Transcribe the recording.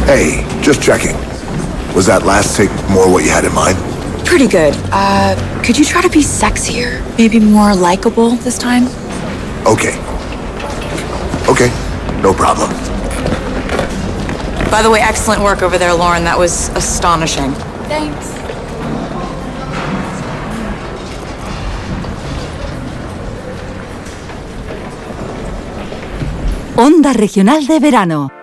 Hey, just checking. Was that last take more what you had in mind? Pretty good. Could you try to be sexier? Maybe more likable this time? Okay. Okay, no problem. By the way, excellent work over there, Lauren. That was astonishing. Thanks. Onda Regional de Verano.